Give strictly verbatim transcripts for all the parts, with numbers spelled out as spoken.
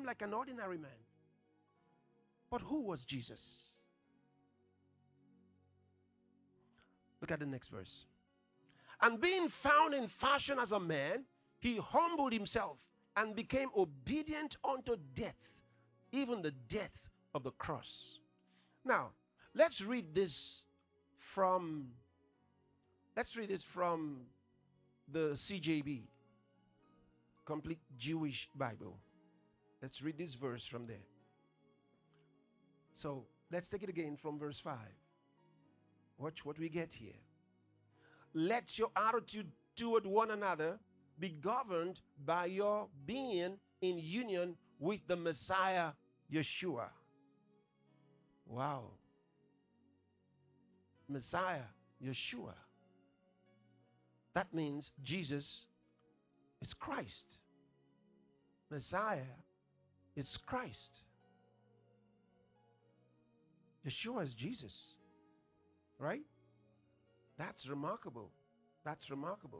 became like an ordinary man. But who was Jesus? Look at the next verse. And being found in fashion as a man, he humbled himself and became obedient unto death, even the death of the cross. Now, let's read this from, let's read it from the C J B, Complete Jewish Bible. Let's read this verse from there. So, let's take it again from verse five. Watch what we get here. Let your attitude toward one another be governed by your being in union with the Messiah, Yeshua. Wow. Messiah, Yeshua. That means Jesus is Christ. Messiah is Christ. Yeshua is Jesus. Right? That's remarkable. That's remarkable.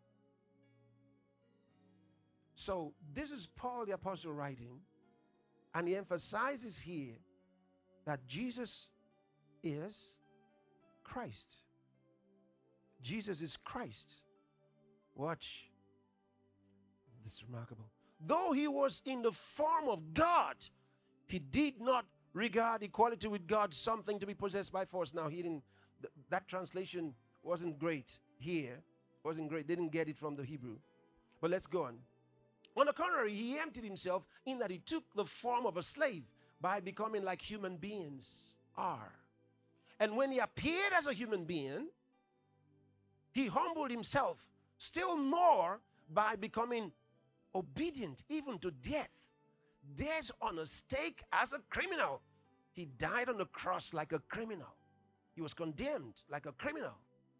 So, this is Paul the Apostle writing, and he emphasizes here that Jesus is Christ. Jesus is Christ. Watch. This is remarkable. Though he was in the form of God, he did not regard equality with God something to be possessed by force. Now, he didn't, th- that translation wasn't great here. Wasn't great. They didn't get it from the Hebrew. But let's go on. On the contrary, he emptied himself in that he took the form of a slave by becoming like human beings are. And when he appeared as a human being, he humbled himself still more by becoming obedient even to death. Death on a stake as a criminal. He died on the cross like a criminal. He was condemned like a criminal.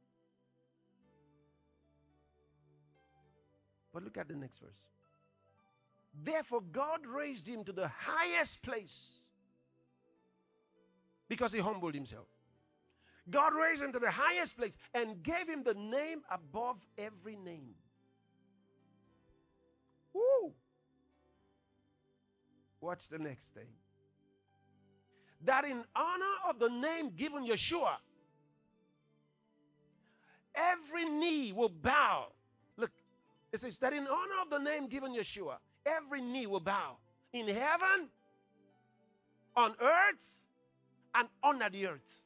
But look at the next verse. Therefore, God raised him to the highest place because he humbled himself. God raised him to the highest place and gave him the name above every name. Woo! Watch the next thing. That in honor of the name given Yeshua, every knee will bow. Look, it says that in honor of the name given Yeshua, every knee will bow in heaven, on earth, and under the earth.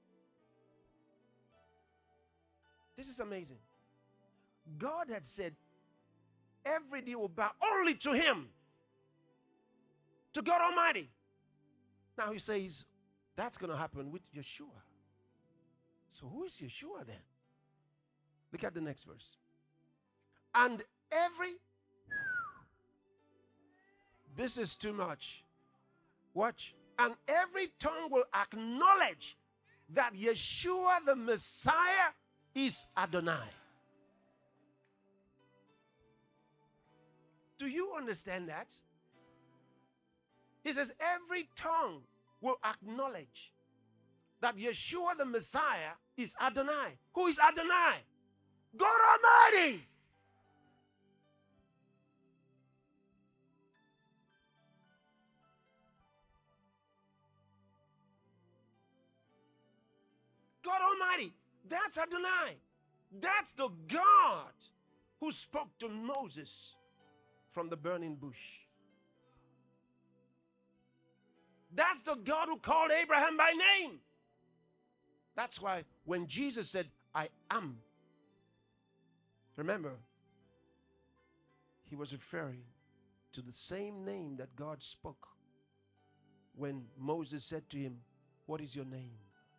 This is amazing. God had said every knee will bow only to him, to God Almighty. Now he says that's going to happen with Yeshua. So who is Yeshua then? Look at the next verse. And every, this is too much. Watch. And every tongue will acknowledge that Yeshua the Messiah is Adonai. Do you understand that? He says every tongue will acknowledge that Yeshua the Messiah is Adonai. Who is Adonai? God Almighty. God Almighty. That's Adonai. That's the God who spoke to Moses from the burning bush. That's the God who called Abraham by name. That's why when Jesus said, I am, remember, he was referring to the same name that God spoke when Moses said to him, what is your name?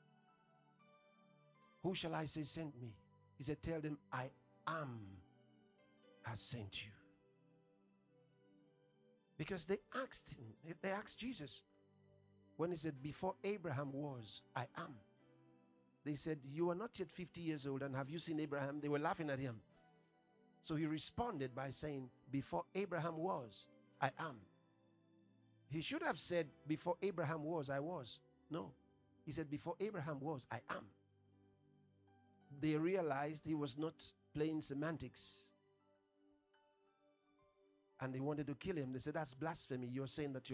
Who shall I say sent me? He said, tell them, I am has sent you. Because they asked him, they asked Jesus, when he said, before Abraham was, I am. They said, you are not yet fifty years old, and have you seen Abraham? They were laughing at him. So he responded by saying, before Abraham was, I am. He should have said, before Abraham was, I was. No. He said, before Abraham was, I am. They realized he was not playing semantics. and they wanted to kill him. They said, that's blasphemy. You're saying that you're